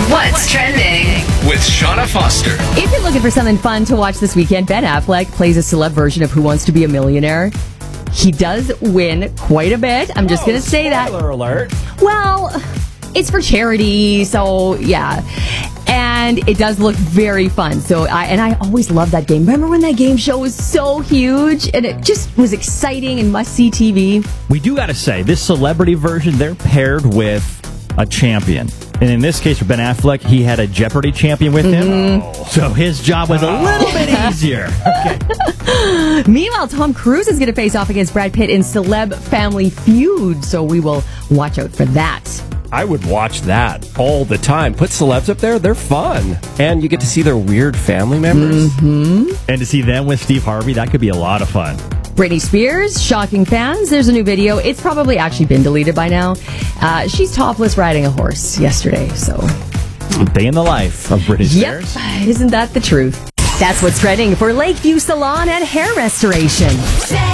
What's trending? With Shauna Foster. If you're looking for something fun to watch this weekend, Ben Affleck plays a celeb version of Who Wants to Be a Millionaire. He does win quite a bit. I'm just going to say that. Spoiler alert. Well, it's for charity, so yeah. And it does look very fun. So I always loved that game. Remember when that game show was so huge and it just was exciting and must-see TV? We do got to say, this celebrity version, they're paired with a champion. And in this case, for Ben Affleck, he had a Jeopardy champion with him. So his job was a little bit easier. Meanwhile, Tom Cruise is going to face off against Brad Pitt in Celeb Family Feud. So we will watch out for that. I would watch that all the time. Put celebs up there, they're fun. And you get to see their weird family members. And to see them with Steve Harvey, that could be a lot of fun. Britney Spears, shocking fans. There's a new video. It's probably actually been deleted by now. She's topless riding a horse yesterday. So, Day in the life of Britney Spears. Isn't that the truth? That's what's trending for Lakeview Salon and Hair Restoration.